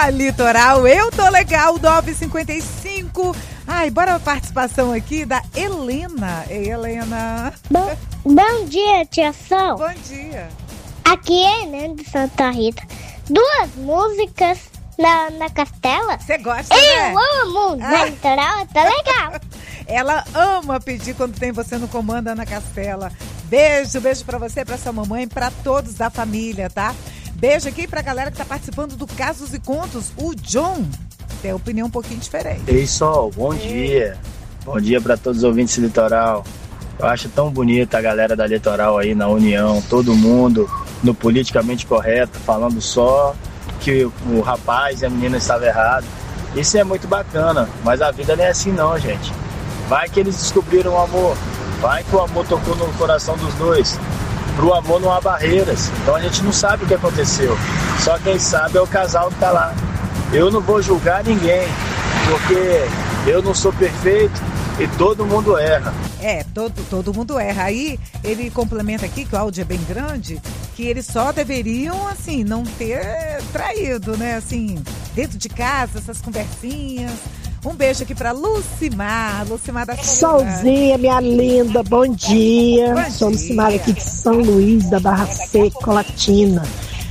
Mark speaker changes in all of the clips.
Speaker 1: Na Litoral, eu tô legal, 9h55. Ai, bora a participação aqui da Helena. Ei, Helena.
Speaker 2: Bom dia, tia Sol.
Speaker 1: Bom dia.
Speaker 2: Aqui é Helena de Santa Rita. 2 músicas na Castela.
Speaker 1: Você gosta,
Speaker 2: Eu
Speaker 1: né?
Speaker 2: amo. Na Litoral, tá legal.
Speaker 1: Ela ama pedir quando tem você no comando, Ana Castela. Beijo pra você, pra sua mamãe, pra todos da família, tá? Beijo aqui pra galera que tá participando do Casos e Contos. O John tem opinião um pouquinho diferente.
Speaker 3: Ei, Sol, bom dia. Bom dia pra todos os ouvintes do Litoral. Eu acho tão bonita a galera da Litoral aí na união, todo mundo no politicamente correto, falando só que o rapaz e a menina estavam errados. Isso é muito bacana, mas a vida não é assim não, gente. Vai que eles descobriram o amor, vai que o amor tocou no coração dos dois. Pro amor não há barreiras, então a gente não sabe o que aconteceu. Só quem sabe é o casal que tá lá. Eu não vou julgar ninguém, porque eu não sou perfeito e todo mundo erra.
Speaker 1: Todo mundo erra. Aí ele complementa aqui, que o áudio é bem grande, que eles só deveriam, assim, não ter traído, né? Assim, dentro de casa, essas conversinhas. Um beijo aqui pra Lucimar da Silva.
Speaker 4: Solzinha, minha linda, bom dia. Sou Lucimar aqui de São Luís, da Barra Seca, Colatina.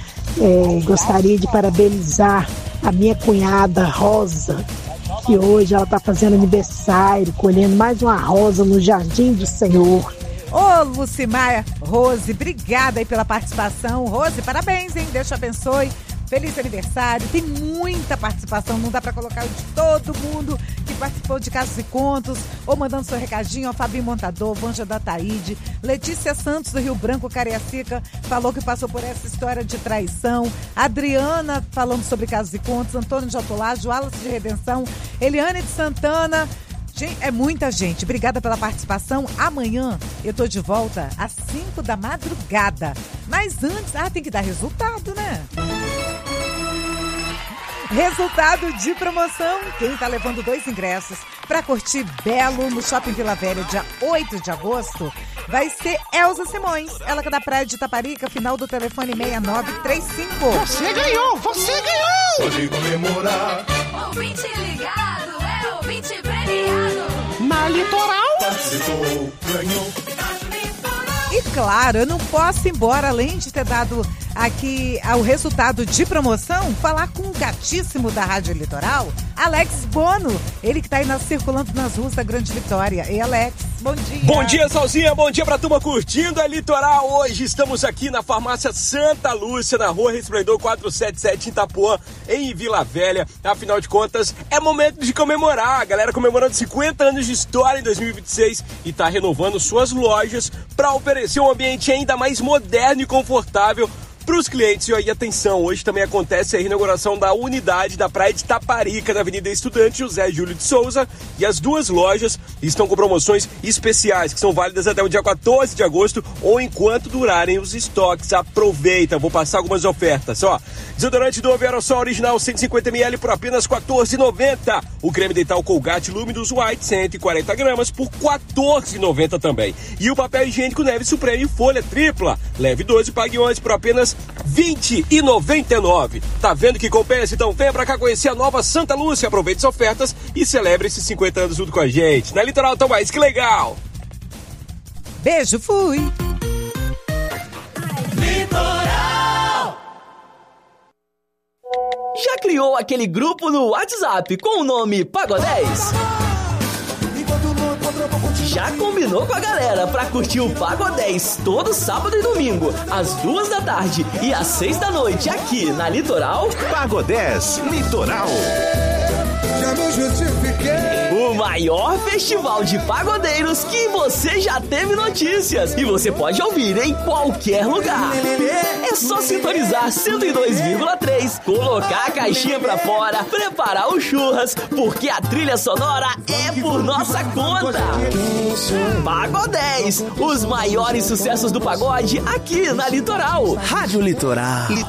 Speaker 4: Gostaria de parabenizar a minha cunhada Rosa, que hoje ela está fazendo aniversário, colhendo mais uma rosa no Jardim do Senhor.
Speaker 1: Ô, Lucimar, Rose, obrigada aí pela participação. Rose, parabéns, hein? Deus te abençoe. Feliz aniversário. Tem muita participação, não dá pra colocar de todo mundo que participou de Casos e Contos, ou mandando seu recadinho, ó, Fabinho Montador, Vanja da Taíde, Letícia Santos do Rio Branco, Cariacica, falou que passou por essa história de traição, Adriana falando sobre Casos e Contos, Antônio de Autolage, Wallace de Redenção, Eliane de Santana. Gente, é muita gente. Obrigada pela participação. Amanhã eu tô de volta às 5 da madrugada. Mas antes, tem que dar resultado, né? Resultado de promoção. Quem tá levando 2 ingressos pra curtir Belo no Shopping Vila Velha, dia 8 de agosto, vai ser Elza Simões. Ela que é da Praia de Itaparica, final do telefone 6935.
Speaker 5: Você ganhou!
Speaker 6: Pode comemorar.
Speaker 7: Ouvinte ligado, é ouvinte premiado.
Speaker 5: Na Litoral.
Speaker 6: Participou, ganhou.
Speaker 1: E claro, eu não posso ir embora, além de ter dado aqui o resultado de promoção, falar com o gatíssimo da Rádio Litoral, Alex Bono. Ele que tá aí circulando nas ruas da Grande Vitória. E Alex, bom dia.
Speaker 8: Bom dia, Salzinha. Bom dia pra turma curtindo a Litoral. Hoje estamos aqui na farmácia Santa Lúcia, na rua Resplendor 477 em Itapuã, em Vila Velha. Afinal de contas, é momento de comemorar. A galera comemorando 50 anos de história em 2026 e tá renovando suas lojas para oferecer um ambiente ainda mais moderno e confortável para os clientes. E aí, atenção, hoje também acontece a inauguração da unidade da Praia de Itaparica, na Avenida Estudante José Júlio de Souza, e as 2 lojas estão com promoções especiais, que são válidas até o dia 14 de agosto, ou enquanto durarem os estoques. Aproveita, vou passar algumas ofertas, ó. Desodorante Dove Aerosol Original 150ml por apenas R$ 14,90. O creme dental Colgate Luminous White 140 gramas por R$ 14,90 também. E o papel higiênico Neve Supreme Folha Tripla. Leve 12, pague 11 por apenas R$ 20,99. Tá vendo que compensa? Então venha pra cá conhecer a nova Santa Lúcia. Aproveite as ofertas e celebre esses 50 anos junto com a gente. Na Litoral tá mais que legal.
Speaker 1: Beijo, fui.
Speaker 6: Litoral.
Speaker 9: Já criou aquele grupo no WhatsApp com o nome Pagodés? Já combinou com a galera pra curtir o Pagodés todo sábado e domingo, às 2 da tarde e às 6 da noite, aqui na Litoral?
Speaker 10: Pagodés Litoral.
Speaker 6: Já me justifiquei.
Speaker 9: O maior festival de pagodeiros que você já teve notícias. E você pode ouvir em qualquer lugar. É só sintonizar 102,3, colocar a caixinha pra fora, preparar o churras, porque a trilha sonora é por nossa conta. Pagodés, os maiores sucessos do pagode aqui na Litoral.
Speaker 10: Rádio Litoral.